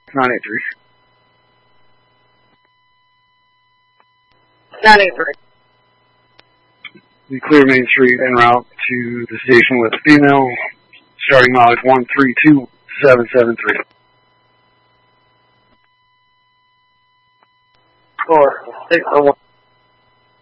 983. 983. We clear Main Street en route to the station with a female, starting mileage 132773. 4, 601.